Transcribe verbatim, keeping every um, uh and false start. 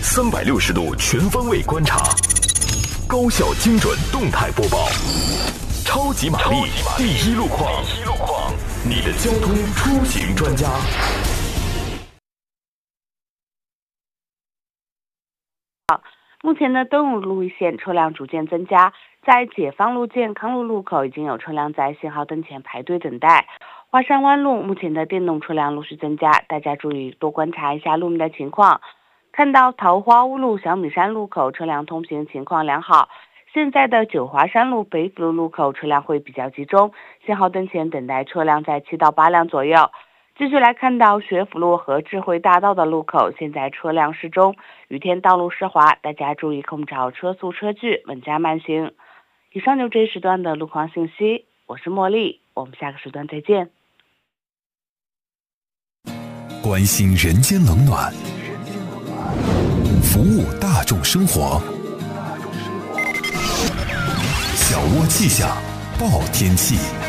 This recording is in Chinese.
三百六十度全方位观察，高效精准动态播报，超级玛丽第一路况，你的交通出行专家。 目前呢，东武路一线车辆逐渐增加，在解放路、健康路路口已经有车辆在信号灯前排队等待。华山湾路目前的电动车辆陆续增加，大家注意多观察一下路面的情况。看到桃花坞路小米山路口车辆通行情况良好，现在的九华山路北辅路路口车辆会比较集中，信号灯前等待车辆在七到八辆左右。继续来看到学府路和智慧大道的路口，现在车辆适中，雨天道路湿滑，大家注意控制好车速车距，稳加慢行。以上就这一时段的路况信息，我是茉莉，我们下个时段再见。 关心人间冷暖，服务大众生活，小窝气象，报天气。